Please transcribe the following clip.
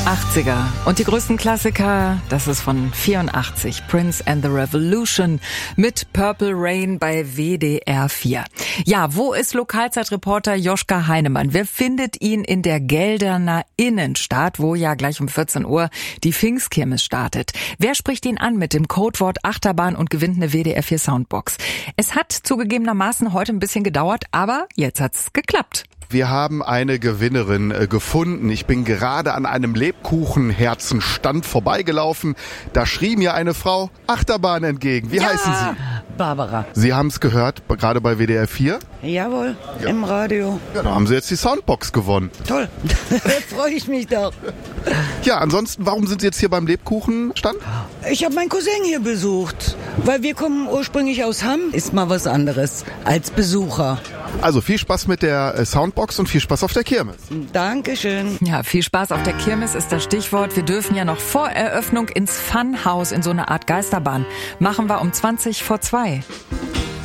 80er. Und die größten Klassiker, das ist von 84, Prince and the Revolution mit Purple Rain bei WDR 4. Ja, wo ist Lokalzeitreporter Joschka Heinemann? Wer findet ihn in der Gelderner Innenstadt, wo ja gleich um 14 Uhr die Pfingstkirmes startet? Wer spricht ihn an mit dem Codewort Achterbahn und gewinnt eine WDR 4 Soundbox? Es hat zugegebenermaßen heute ein bisschen gedauert, aber jetzt hat's geklappt. Wir haben eine Gewinnerin gefunden. Ich bin gerade an einem Lebkuchenherzenstand vorbeigelaufen. Da schrie mir eine Frau Achterbahn entgegen. Wie heißen Sie? Barbara. Sie haben es gehört, gerade bei WDR 4? Jawohl, im Radio. Ja, da haben Sie jetzt die Soundbox gewonnen. Toll, freue ich mich doch. Ja, ansonsten, warum sind Sie jetzt hier beim Lebkuchenstand? Ich habe meinen Cousin hier besucht, weil wir kommen ursprünglich aus Hamm. Ist mal was anderes als Besucher. Also viel Spaß mit der Soundbox und viel Spaß auf der Kirmes. Dankeschön. Ja, viel Spaß auf der Kirmes ist das Stichwort. Wir dürfen ja noch vor Eröffnung ins Funhaus in so eine Art Geisterbahn. Machen wir um 20 vor 2.